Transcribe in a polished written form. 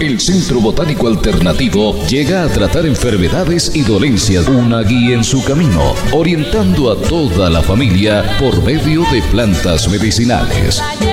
el Centro Botánico Alternativo llega a tratar enfermedades y dolencias. Una guía en su camino, orientando a toda la familia por medio de plantas medicinales.